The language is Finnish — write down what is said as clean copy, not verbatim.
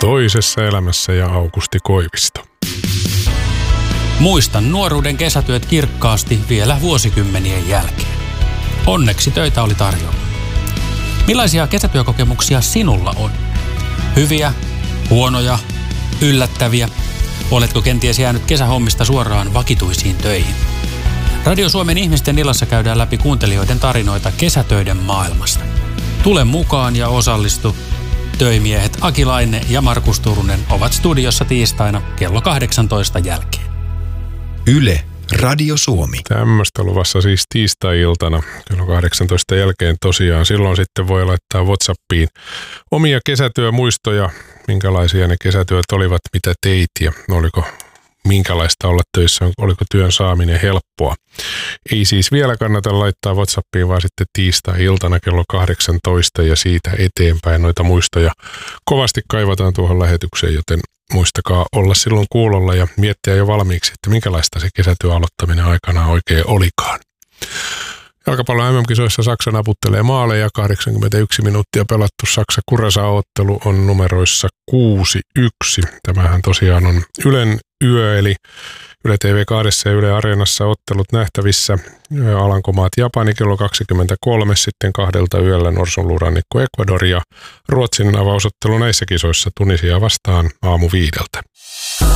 Toisessa elämässä ja Aukusti Koivisto. Muistan nuoruuden kesätyöt kirkkaasti vielä vuosikymmenien jälkeen. Onneksi töitä oli tarjolla. Millaisia kesätyökokemuksia sinulla on? Hyviä, huonoja, yllättäviä? Oletko kenties jäänyt kesähommista suoraan vakituisiin töihin? Radio Suomen ihmisten illassa käydään läpi kuuntelijoiden tarinoita kesätöiden maailmasta. Tule mukaan ja osallistu. Töimiehet Aki Laine ja Markus Turunen ovat studiossa tiistaina kello 18 jälkeen. Yle, Radio Suomi. Tämmöistä luvassa siis tiistai-iltana kello 18 jälkeen tosiaan. Silloin sitten voi laittaa WhatsAppiin omia kesätyömuistoja, minkälaisia ne kesätyöt olivat, mitä teit ja oliko minkälaista olla töissä, oliko työn saaminen helppoa. Ei siis vielä kannata laittaa WhatsAppiin, vaan sitten tiistai-iltana kello 18 ja siitä eteenpäin noita muistoja kovasti kaivataan tuohon lähetykseen, joten muistakaa olla silloin kuulolla ja miettiä jo valmiiksi, että minkälaista se kesätyön aloittaminen aikanaan oikein olikaan. Jalkapallon MM-kisoissa Saksa naputtelee maaleja, 81 minuuttia pelattu Saksa-Curaçao-ottelu on numeroissa 6-1. Tämähän tosiaan on Ylen yö, eli Yle TV2 ja Yle Areenassa ottelut nähtävissä. Alankomaat Japani kello 23, sitten 2 yöllä Norsunluurannikko Ecuador ja Ruotsin avausottelu näissä kisoissa Tunisia vastaan aamu 5.